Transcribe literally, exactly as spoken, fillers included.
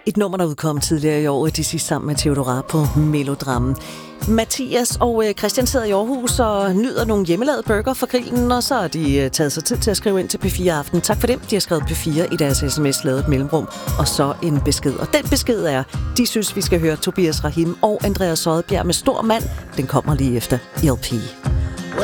Et nummer, der udkom tidligere i år, de sidste sammen med Theodora på Melodrammen. Mathias og Christian sidder i Aarhus og nyder nogle hjemmelavede burger fra grillen, og så har de taget sig tid til at skrive ind til P fire Aften. Tak for dem. De har skrevet P fire i deres sms, lavet et mellemrum, og så en besked. Og den besked er, de synes, vi skal høre Tobias Rahim og Andreas Soddbjerg med Stor Mand. Den kommer lige efter L P.